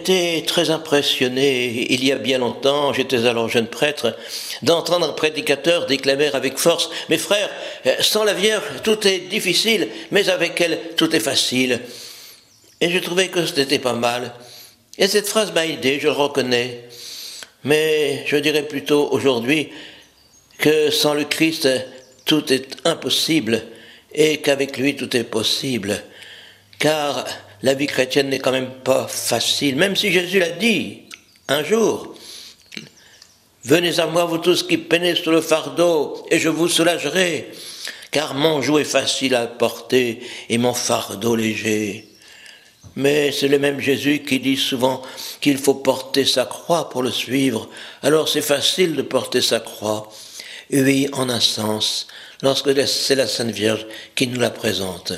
J'étais très impressionné, il y a bien longtemps, j'étais alors jeune prêtre, d'entendre un prédicateur déclamer avec force: « Mes frères, sans la Vierge, tout est difficile, mais avec elle, tout est facile. » Et je trouvais que c'était pas mal. Et cette phrase m'a aidé, je le reconnais. Mais je dirais plutôt aujourd'hui que sans le Christ, tout est impossible et qu'avec lui, tout est possible. Car la vie chrétienne n'est quand même pas facile, même si Jésus l'a dit un jour. « Venez à moi, vous tous qui peinez sous le fardeau, et je vous soulagerai, car mon joug est facile à porter et mon fardeau léger. » Mais c'est le même Jésus qui dit souvent qu'il faut porter sa croix pour le suivre. Alors c'est facile de porter sa croix. Oui, en un sens, lorsque c'est la Sainte Vierge qui nous la présente.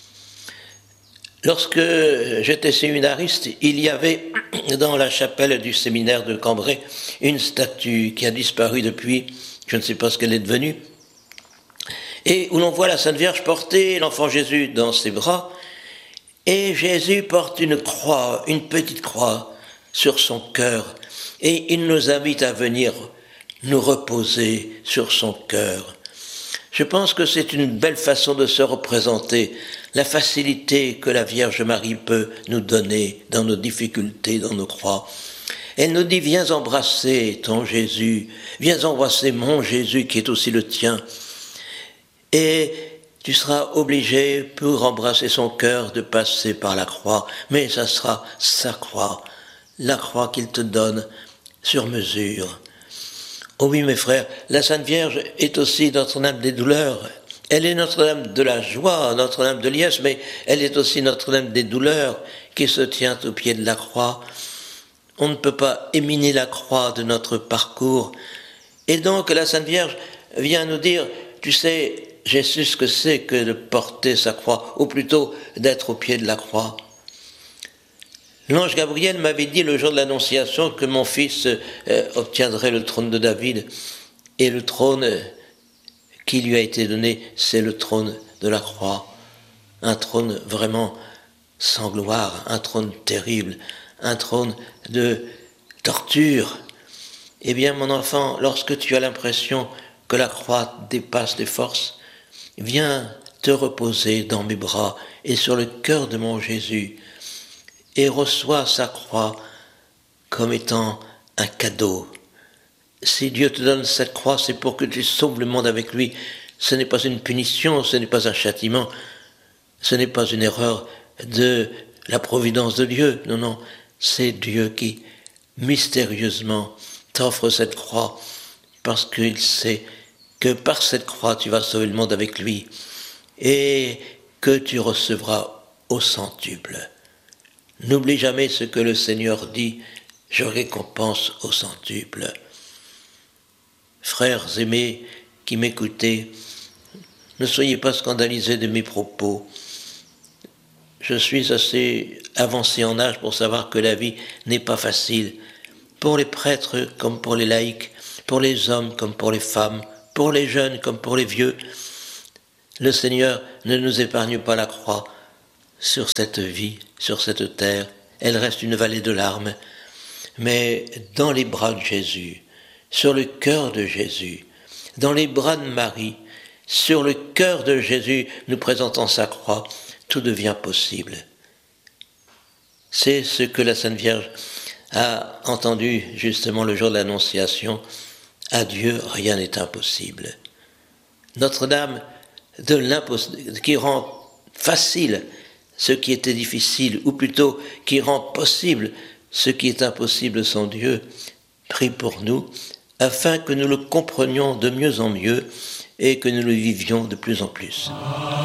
Lorsque j'étais séminariste, il y avait dans la chapelle du séminaire de Cambrai une statue qui a disparu depuis, je ne sais pas ce qu'elle est devenue, et où l'on voit la Sainte Vierge porter l'enfant Jésus dans ses bras, et Jésus porte une croix, une petite croix sur son cœur, et il nous invite à venir nous reposer sur son cœur. Je pense que c'est une belle façon de se représenter la facilité que la Vierge Marie peut nous donner dans nos difficultés, dans nos croix. Elle nous dit: viens embrasser ton Jésus, viens embrasser mon Jésus qui est aussi le tien. Et tu seras obligé, pour embrasser son cœur, de passer par la croix, mais ça sera sa croix, la croix qu'il te donne sur mesure. Oh oui, mes frères, la Sainte Vierge est aussi Notre-Dame des douleurs. Elle est Notre-Dame de la joie, Notre-Dame de liesse, mais elle est aussi Notre-Dame des douleurs qui se tient au pied de la croix. On ne peut pas éminer la croix de notre parcours. Et donc la Sainte Vierge vient nous dire: tu sais, j'ai su ce que c'est que de porter sa croix, ou plutôt d'être au pied de la croix. L'ange Gabriel m'avait dit le jour de l'Annonciation que mon fils obtiendrait le trône de David, et le trône qui lui a été donné, c'est le trône de la croix, un trône vraiment sans gloire, un trône terrible, un trône de torture. Eh bien, mon enfant, lorsque tu as l'impression que la croix dépasse tes forces, viens te reposer dans mes bras et sur le cœur de mon Jésus, et reçois sa croix comme étant un cadeau. Si Dieu te donne cette croix, c'est pour que tu sauves le monde avec lui. Ce n'est pas une punition, ce n'est pas un châtiment, ce n'est pas une erreur de la providence de Dieu. Non, non, c'est Dieu qui, mystérieusement, t'offre cette croix, parce qu'il sait que par cette croix, tu vas sauver le monde avec lui, et que tu recevras au centuple. N'oublie jamais ce que le Seigneur dit: je récompense au centuple. Frères aimés qui m'écoutez, ne soyez pas scandalisés de mes propos. Je suis assez avancé en âge pour savoir que la vie n'est pas facile, pour les prêtres comme pour les laïcs, pour les hommes comme pour les femmes, pour les jeunes comme pour les vieux. Le Seigneur ne nous épargne pas la croix. Sur cette vie, sur cette terre, elle reste une vallée de larmes, mais dans les bras de Jésus, sur le cœur de Jésus, dans les bras de Marie, sur le cœur de Jésus, nous présentant sa croix, tout devient possible. C'est ce que la Sainte Vierge a entendu justement le jour de l'Annonciation: à Dieu, rien n'est impossible. Notre-Dame de l'impossible, qui rend facile ce qui était difficile, ou plutôt qui rend possible ce qui est impossible sans Dieu, prie pour nous, afin que nous le comprenions de mieux en mieux et que nous le vivions de plus en plus.